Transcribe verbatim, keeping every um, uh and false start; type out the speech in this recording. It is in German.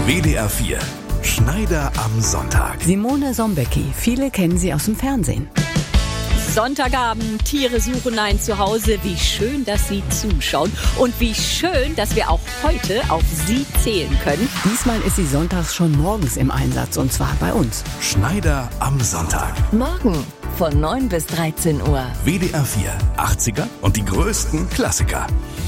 W D R vier. Schneider am Sonntag. Simone Sombecki, viele kennen sie aus dem Fernsehen. Sonntagabend, Tiere suchen ein Zuhause. Wie schön, dass Sie zuschauen und wie schön, dass wir auch heute auf Sie zählen können. Diesmal ist sie sonntags schon morgens im Einsatz und zwar bei uns. Schneider am Sonntag. Morgen von neun bis dreizehn Uhr. W D R vier. achtziger und die größten Klassiker.